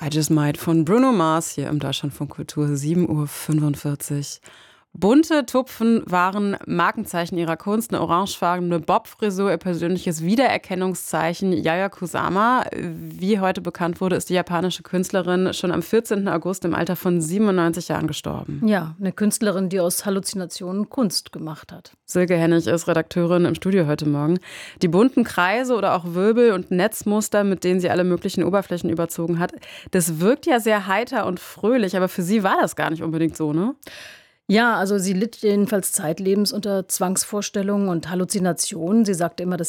I Just Might von Bruno Mars hier im Deutschlandfunk Kultur, 7:45 Uhr. Bunte Tupfen waren Markenzeichen ihrer Kunst, eine orangefarbene Bob-Frisur, ihr persönliches Wiedererkennungszeichen. Yaya Kusama, wie heute bekannt wurde, ist die japanische Künstlerin schon am 14. August im Alter von 97 Jahren gestorben. Ja, eine Künstlerin, die aus Halluzinationen Kunst gemacht hat. Silke Hennig ist Redakteurin im Studio heute Morgen. Die bunten Kreise oder auch Wirbel und Netzmuster, mit denen sie alle möglichen Oberflächen überzogen hat, das wirkt ja sehr heiter und fröhlich, aber für sie war das gar nicht unbedingt so, ne? Ja, also sie litt jedenfalls zeitlebens unter Zwangsvorstellungen und Halluzinationen. Sie sagte immer, dass